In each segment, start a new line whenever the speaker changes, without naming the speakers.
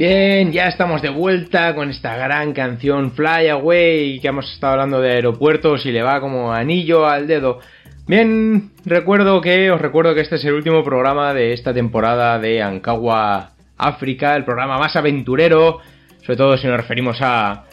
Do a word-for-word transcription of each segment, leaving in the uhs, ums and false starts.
Bien, ya estamos de vuelta con esta gran canción Fly Away, que hemos estado hablando de aeropuertos y le va como anillo al dedo. Bien, recuerdo que, os recuerdo que este es el último programa de esta temporada de Ankawa África, el programa más aventurero, sobre todo si nos referimos a,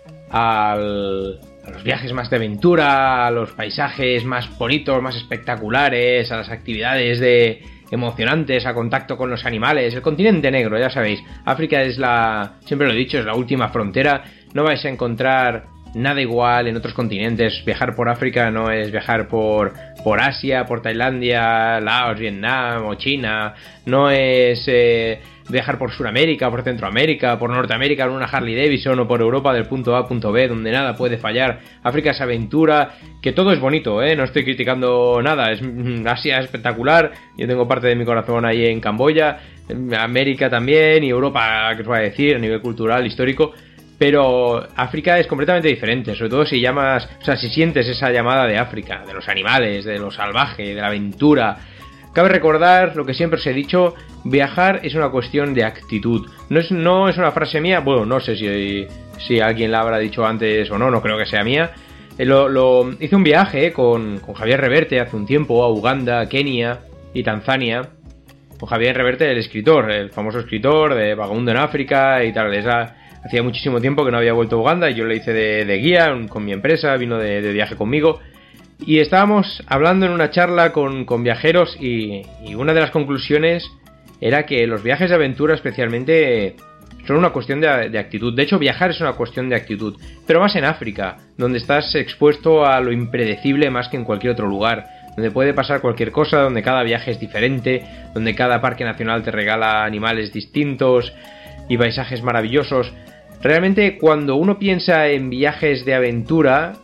a, al, a los viajes más de aventura, a los paisajes más bonitos, más espectaculares, a las actividades de... emocionantes, a contacto con los animales. El continente negro, ya sabéis, África es la, siempre lo he dicho, es la última frontera. No vais a encontrar nada igual en otros continentes. Viajar por África no es viajar por, por Asia, por Tailandia, Laos, Vietnam o China. No es eh, viajar por Sudamérica, por Centroamérica, por Norteamérica en una Harley Davidson o por Europa del punto A a punto B, donde nada puede fallar. África es aventura, que todo es bonito, ¿eh? No estoy criticando nada, es Asia es espectacular, yo tengo parte de mi corazón ahí en Camboya, América también, y Europa, que os voy a decir, a nivel cultural, histórico, pero África es completamente diferente, sobre todo si llamas, o sea, si sientes esa llamada de África, de los animales, de lo salvaje, de la aventura. Cabe recordar lo que siempre os he dicho, viajar es una cuestión de actitud. No es, no es una frase mía, bueno, no sé si, si alguien la habrá dicho antes o no, no creo que sea mía. Eh, lo, lo, hice un viaje con, con Javier Reverte hace un tiempo a Uganda, Kenia y Tanzania. Con Javier Reverte, el escritor, el famoso escritor de Vagabundo en África y tal. Esa, hacía muchísimo tiempo que no había vuelto a Uganda y yo le hice de, de guía con mi empresa, vino de, de viaje conmigo. Y estábamos hablando en una charla con, con viajeros y, y una de las conclusiones era que los viajes de aventura especialmente son una cuestión de, de actitud. De hecho, viajar es una cuestión de actitud, pero más en África, donde estás expuesto a lo impredecible más que en cualquier otro lugar, donde puede pasar cualquier cosa, donde cada viaje es diferente, donde cada parque nacional te regala animales distintos y paisajes maravillosos. Realmente, cuando uno piensa en viajes de aventura,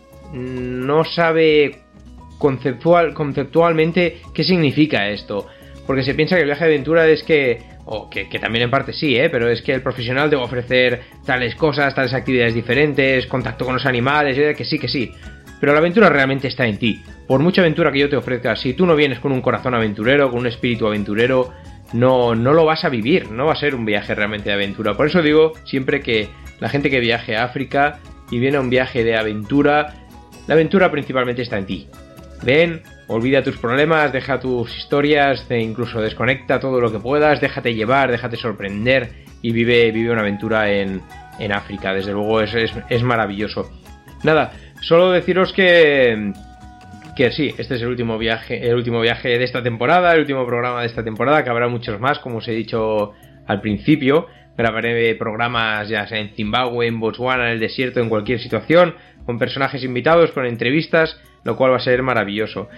no sabe conceptual, conceptualmente qué significa esto, porque se piensa que el viaje de aventura es que, o que, que también en parte sí, ¿eh? Pero es que el profesional debe ofrecer tales cosas, tales actividades diferentes, contacto con los animales, ¿eh? que sí, que sí, pero la aventura realmente está en ti. Por mucha aventura que yo te ofrezca, si tú no vienes con un corazón aventurero, con un espíritu aventurero, no, no lo vas a vivir, no va a ser un viaje realmente de aventura. Por eso digo siempre que la gente que viaje a África y viene a un viaje de aventura, la aventura principalmente está en ti. Ven, olvida tus problemas, deja tus historias, te incluso desconecta todo lo que puedas, déjate llevar, déjate sorprender y vive, vive una aventura en, en África. Desde luego es, es, es maravilloso. Nada, solo deciros que, que sí, este es el último viaje, el último viaje de esta temporada, el último programa de esta temporada, que habrá muchos más, como os he dicho al principio. Grabaré programas ya sea en Zimbabue, en Botswana, en el desierto, en cualquier situación, con personajes invitados, con entrevistas, lo cual va a ser maravilloso.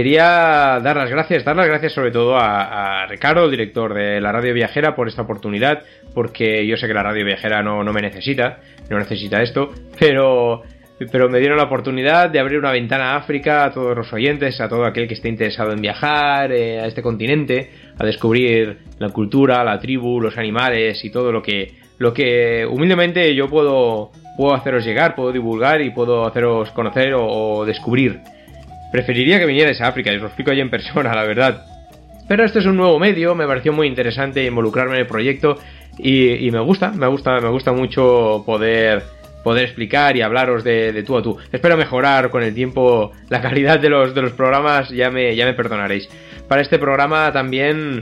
Quería dar las gracias, dar las gracias sobre todo a, a Ricardo, el director de la Radio Viajera, por esta oportunidad, porque yo sé que la Radio Viajera no, no me necesita, no necesita esto, pero... pero me dieron la oportunidad de abrir una ventana a África, a todos los oyentes, a todo aquel que esté interesado en viajar eh, a este continente, a descubrir la cultura, la tribu, los animales y todo lo que lo que humildemente yo puedo puedo haceros llegar, puedo divulgar y puedo haceros conocer o, o descubrir. Preferiría que vinierais a África, y os lo explico allí en persona, la verdad. Pero este es un nuevo medio, me pareció muy interesante involucrarme en el proyecto y, y me gusta, me gusta, me gusta mucho poder... poder explicar y hablaros de, de tú a tú. Espero mejorar con el tiempo la calidad de los, de los programas, ya me, ya me perdonaréis. Para este programa también,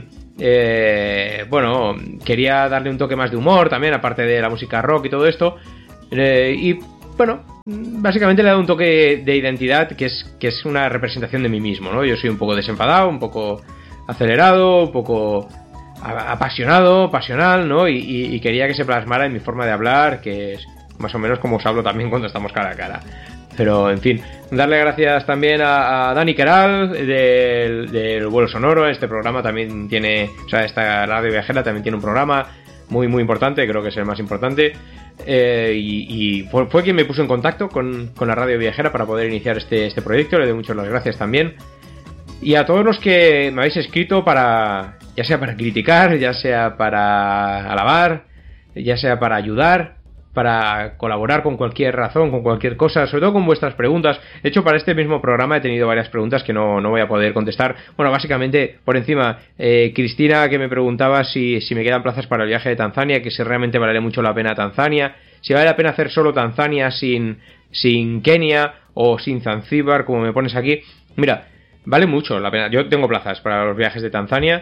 eh, bueno, quería darle un toque más de humor también, aparte de la música rock y todo esto. Eh, y bueno, básicamente le he dado un toque de identidad que es, que es una representación de mí mismo, ¿no? Yo soy un poco desenfadado, un poco acelerado, un poco apasionado, pasional, ¿no? Y, y, y quería que se plasmara en mi forma de hablar, que es más o menos como os hablo también cuando estamos cara a cara. Pero, en fin, darle gracias también a, a Dani Queral del, del Vuelo Sonoro. Este programa también tiene, o sea, esta Radio Viajera también tiene un programa muy, muy importante, creo que es el más importante. Eh, y y fue, fue quien me puso en contacto con, con la Radio Viajera para poder iniciar este, este proyecto. Le doy muchas las gracias también. Y a todos los que me habéis escrito para, ya sea para criticar, ya sea para alabar, ya sea para ayudar, para colaborar con cualquier razón, con cualquier cosa, sobre todo con vuestras preguntas. De hecho, para este mismo programa he tenido varias preguntas que no, no voy a poder contestar. Bueno, básicamente, por encima, eh, Cristina, que me preguntaba si, si me quedan plazas para el viaje de Tanzania, que si realmente vale mucho la pena Tanzania, si vale la pena hacer solo Tanzania sin, sin Kenia o sin Zanzíbar, como me pones aquí. Mira, vale mucho la pena. Yo tengo plazas para los viajes de Tanzania,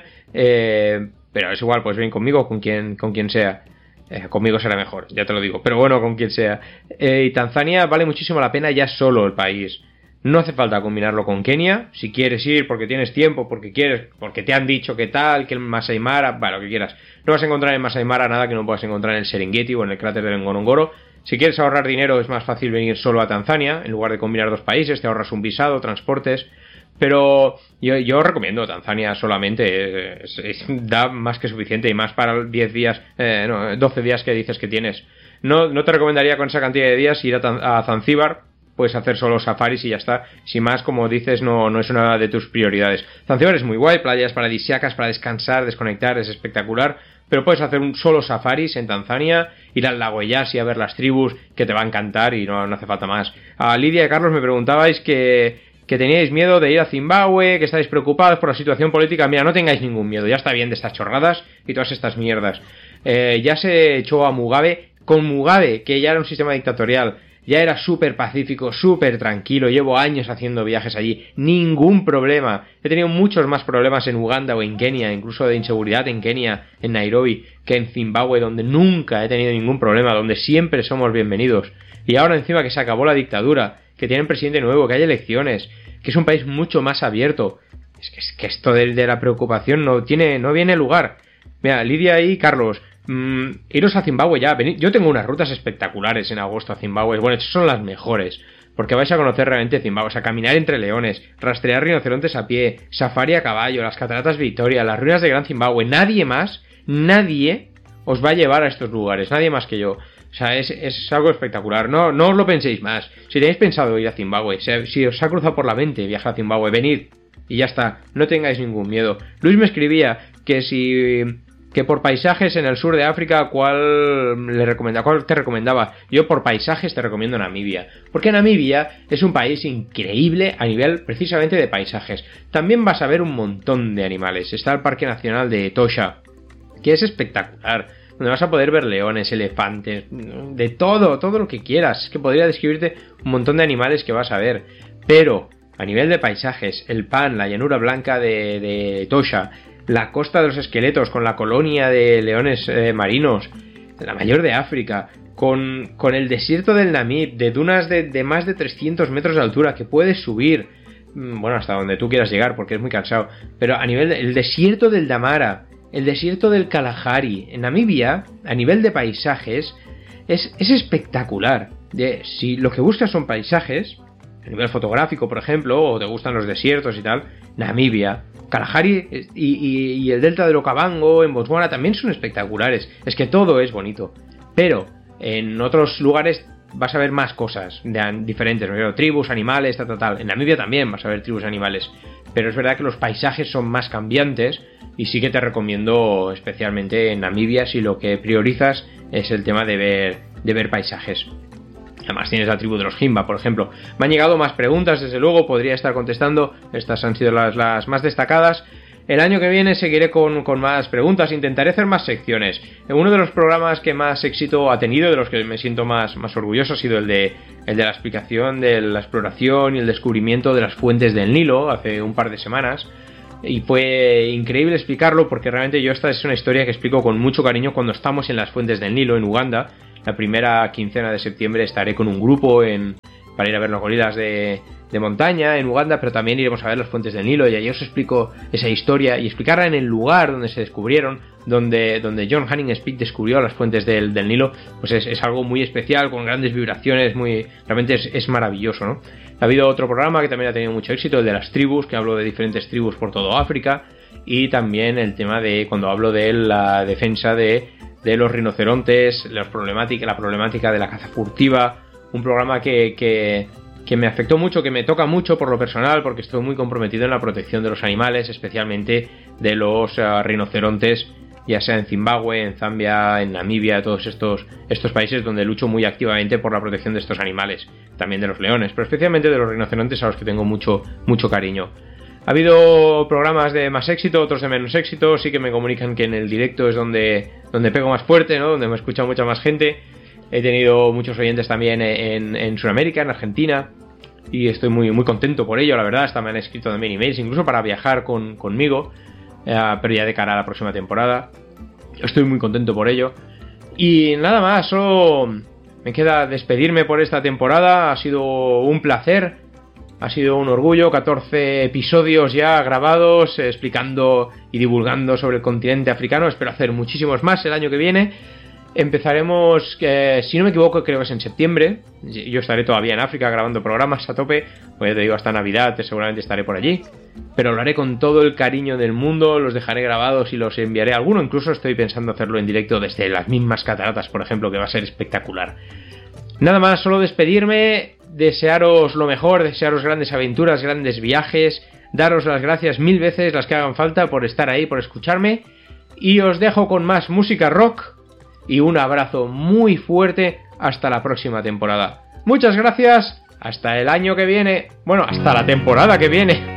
eh, pero es igual, pues ven conmigo o con quien, con quien sea. Eh, conmigo será mejor, ya te lo digo, pero bueno, con quien sea. Eh, y Tanzania vale muchísimo la pena ya solo el país. No hace falta combinarlo con Kenia. Si quieres ir porque tienes tiempo, porque quieres, porque te han dicho que tal, que el Masai Mara, bueno, lo que quieras. No vas a encontrar en Masai Mara nada que no puedas encontrar en el Serengeti o en el cráter del Ngorongoro. Si quieres ahorrar dinero es más fácil venir solo a Tanzania, en lugar de combinar dos países, te ahorras un visado, transportes. Pero yo, yo recomiendo Tanzania solamente, es, es, da más que suficiente y más para diez días, eh, no, doce días que dices que tienes. No, no te recomendaría con esa cantidad de días ir a, a Zanzíbar, puedes hacer solo safaris y ya está. Si más, como dices, no, no es una de tus prioridades. Zanzíbar es muy guay, playas paradisíacas para descansar, desconectar, es espectacular. Pero puedes hacer un solo safaris en Tanzania, ir al lago Eyasi a ver las tribus, que te va a encantar y no, no hace falta más. A Lidia y Carlos me preguntabais que... que teníais miedo de ir a Zimbabue, que estáis preocupados por la situación política. Mira, no tengáis ningún miedo, ya está bien de estas chorradas y todas estas mierdas. Eh, ya se echó a Mugabe, con Mugabe, que ya era un sistema dictatorial, ya era súper pacífico, súper tranquilo, llevo años haciendo viajes allí, ningún problema. He tenido muchos más problemas en Uganda o en Kenia, incluso de inseguridad en Kenia, en Nairobi, que en Zimbabue, donde nunca he tenido ningún problema, donde siempre somos bienvenidos. Y ahora encima que se acabó la dictadura, que tienen presidente nuevo, que hay elecciones, que es un país mucho más abierto. Es que, es que esto de, de la preocupación no tiene, no viene lugar. Mira, Lidia y Carlos, mmm, iros a Zimbabue ya. Venid. Yo tengo unas rutas espectaculares en agosto a Zimbabue. Bueno, estas son las mejores, porque vais a conocer realmente Zimbabue, o sea, caminar entre leones, rastrear rinocerontes a pie, safari a caballo, las cataratas Victoria, las ruinas de Gran Zimbabue. Nadie más, nadie os va a llevar a estos lugares, nadie más que yo. O sea, es, es algo espectacular. No, no os lo penséis más. Si tenéis pensado ir a Zimbabue, si, si os ha cruzado por la mente viajar a Zimbabue, venid y ya está. No tengáis ningún miedo. Luis me escribía que si... que por paisajes en el sur de África, ¿cuál le recomendaba? ¿Cuál te recomendaba? Yo por paisajes te recomiendo Namibia. Porque Namibia es un país increíble a nivel precisamente de paisajes. También vas a ver un montón de animales. Está el Parque Nacional de Etosha, que es espectacular, donde vas a poder ver leones, elefantes, de todo, todo lo que quieras. Es que podría describirte un montón de animales que vas a ver. Pero, a nivel de paisajes, el Pan, la llanura blanca de, de Etosha, la costa de los esqueletos con la colonia de leones eh, marinos, la mayor de África, con, con el desierto del Namib, de dunas de, de más de trescientos metros de altura que puedes subir, bueno, hasta donde tú quieras llegar porque es muy cansado, pero a nivel del desierto del Damara, el desierto del Kalahari, en Namibia, a nivel de paisajes, es, es espectacular. De, si lo que buscas son paisajes, a nivel fotográfico, por ejemplo, o te gustan los desiertos y tal, Namibia, Kalahari y, y, y el delta del Okavango en Botswana también son espectaculares. Es que todo es bonito. Pero en otros lugares vas a ver más cosas de, diferentes, ¿no? Tribus, animales, tal, tal, tal. En Namibia también vas a ver tribus, animales. Pero es verdad que los paisajes son más cambiantes y sí que te recomiendo especialmente en Namibia si lo que priorizas es el tema de ver, de ver paisajes. Además tienes la tribu de los Himba, por ejemplo. Me han llegado más preguntas, desde luego, podría estar contestando. Estas han sido las, las más destacadas. El año que viene seguiré con, con más preguntas, intentaré hacer más secciones. Uno de los programas que más éxito ha tenido, de los que me siento más, más orgulloso, ha sido el de, el de la explicación de la exploración y el descubrimiento de las fuentes del Nilo, hace un par de semanas. Y fue increíble explicarlo porque realmente yo esta es una historia que explico con mucho cariño cuando estamos en las fuentes del Nilo, en Uganda. La primera quincena de septiembre estaré con un grupo en, para ir a ver los gorilas de, de montaña en Uganda, pero también iremos a ver las fuentes del Nilo y allí os explico esa historia y explicarla en el lugar donde se descubrieron, donde, donde John Hanning Speke descubrió las fuentes del, del Nilo. Pues es, es algo muy especial, con grandes vibraciones, muy realmente es, es maravilloso, ¿no? Ha habido otro programa que también ha tenido mucho éxito, el de las tribus, que hablo de diferentes tribus por todo África, y también el tema de cuando hablo de la defensa de de los rinocerontes, la problemática, la problemática de la caza furtiva, un programa que, que, que me afectó mucho, que me toca mucho por lo personal, porque estoy muy comprometido en la protección de los animales, especialmente de los uh, rinocerontes ya sea en Zimbabue, en Zambia, en Namibia, todos estos, estos países donde lucho muy activamente por la protección de estos animales, también de los leones, pero especialmente de los rinocerontes, a los que tengo mucho, mucho cariño. Ha habido programas de más éxito, otros de menos éxito, sí que me comunican que en el directo es donde, donde pego más fuerte, ¿no? Donde me escucha mucha más gente. He tenido muchos oyentes también en, en Sudamérica, en Argentina, y estoy muy, muy contento por ello, la verdad. Hasta me han escrito también emails, incluso para viajar con, conmigo, eh, pero ya de cara a la próxima temporada. Estoy muy contento por ello. Y nada más, solo me queda despedirme por esta temporada. Ha sido un placer, ha sido un orgullo. catorce episodios ya grabados, eh, explicando y divulgando sobre el continente africano. Espero hacer muchísimos más el año que viene. Empezaremos, eh, si no me equivoco, creo que es en septiembre. Yo estaré todavía en África grabando programas a tope, pues ya te digo, hasta Navidad seguramente estaré por allí. Pero lo haré con todo el cariño del mundo, los dejaré grabados y los enviaré a alguno. Incluso estoy pensando hacerlo en directo desde las mismas cataratas, por ejemplo, que va a ser espectacular. Nada más, solo despedirme, desearos lo mejor, desearos grandes aventuras, grandes viajes, daros las gracias mil veces, las que hagan falta, por estar ahí, por escucharme. Y os dejo con más música rock. Y un abrazo muy fuerte hasta la próxima temporada. Muchas gracias, hasta el año que viene. Bueno, hasta la temporada que viene.